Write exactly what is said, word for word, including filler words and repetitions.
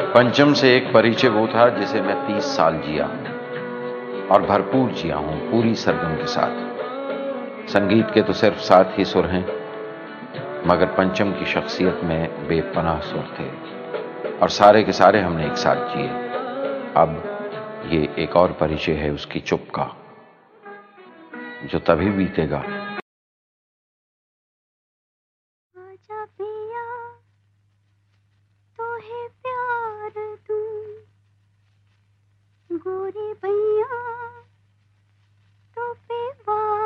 पंचम से एक परिचय वो था जिसे मैं तीस साल जिया और भरपूर जिया हूं, पूरी सरगम के साथ। संगीत के तो सिर्फ सात ही सुर हैं, मगर पंचम की शख्सियत में बेपनाह सुर थे और सारे के सारे हमने एक साथ जिए। अब ये एक और परिचय है उसकी चुप का, जो तभी बीतेगा आजा पिया तो है प्यार दूं, गोरी भैया तो पे